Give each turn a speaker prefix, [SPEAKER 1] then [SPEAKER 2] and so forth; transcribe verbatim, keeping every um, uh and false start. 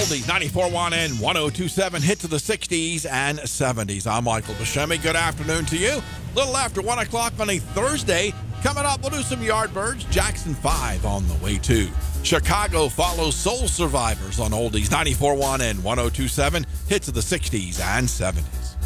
[SPEAKER 1] Oldies ninety-four point one and one oh two point seven, hits of the sixties and seventies. I'm Michael Buscemi. Good afternoon to you. A little after one o'clock on a Thursday. Coming up, we'll do some Yardbirds. Jackson five on the way, too. Chicago follows Soul Survivors on Oldies ninety-four point one and one oh two point seven, hits of the sixties and seventies.